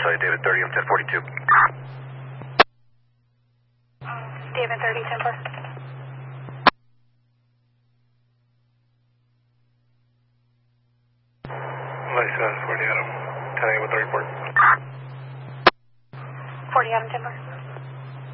Sorry, David 30, I'm 1042. David 30, Timber. License 40 Adam. 10 with the report. 40 Adam, Timber.